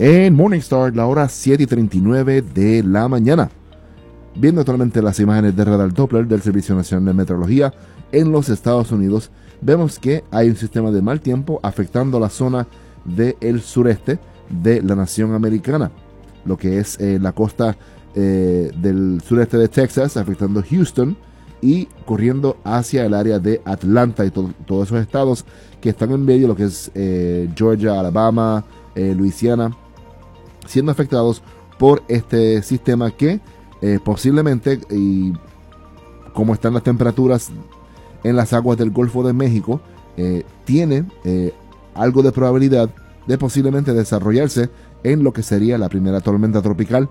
En Morningstar, la hora 7:39 de la mañana. Viendo actualmente las imágenes de radar Doppler del Servicio Nacional de Meteorología en los Estados Unidos, vemos que hay un sistema de mal tiempo afectando la zona del sureste de la nación americana, lo que es la costa del sureste de Texas, afectando Houston y corriendo hacia el área de Atlanta y todos esos estados que están en medio, lo que es Georgia, Alabama, Luisiana, siendo afectados por este sistema que posiblemente, y como están las temperaturas en las aguas del Golfo de México, tiene algo de probabilidad de posiblemente desarrollarse en lo que sería la primera tormenta tropical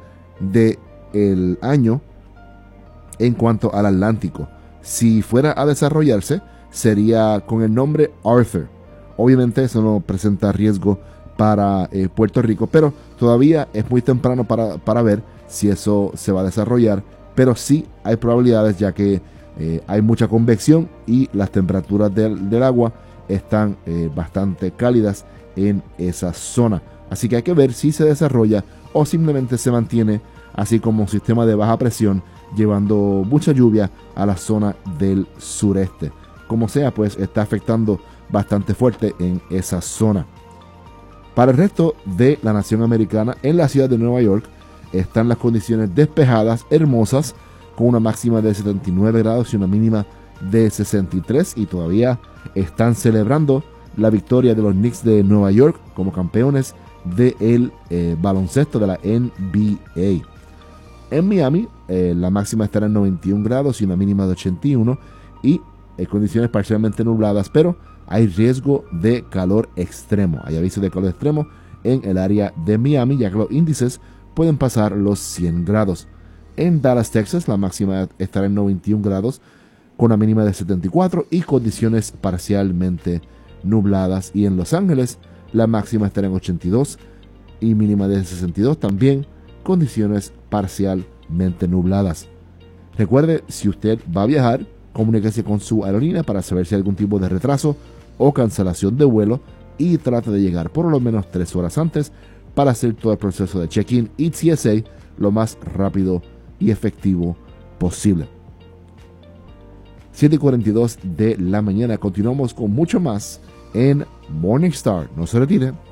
del año en cuanto al Atlántico. Si fuera a desarrollarse, sería con el nombre Arthur. Obviamente eso no presenta riesgo para Puerto Rico, pero todavía es muy temprano para ver si eso se va a desarrollar, pero sí hay probabilidades, ya que hay mucha convección y las temperaturas del agua están bastante cálidas en esa zona. Así que hay que ver si se desarrolla o simplemente se mantiene así como un sistema de baja presión, llevando mucha lluvia a la zona del sureste. Como sea, pues está afectando bastante fuerte en esa zona. Para el resto de la nación americana, en la ciudad de Nueva York, están las condiciones despejadas, hermosas, con una máxima de 79 grados y una mínima de 63, y todavía están celebrando la victoria de los Knicks de Nueva York como campeones del baloncesto de la NBA. En Miami, la máxima estará en 91 grados y una mínima de 81, y condiciones parcialmente nubladas, pero hay riesgo de calor extremo. Hay aviso de calor extremo en el área de Miami, ya que los índices pueden pasar los 100 grados. En Dallas, Texas, la máxima estará en 91 grados con una mínima de 74 y condiciones parcialmente nubladas. Y en Los Ángeles, la máxima estará en 82 y mínima de 62, también condiciones parcialmente nubladas. Recuerde, si usted va a viajar, comuníquese con su aerolínea para saber si hay algún tipo de retraso o cancelación de vuelo, y trate de llegar por lo menos 3 horas antes para hacer todo el proceso de check-in y TSA lo más rápido y efectivo posible. 7:42 de la mañana. Continuamos con mucho más en Morningstar. No se retire.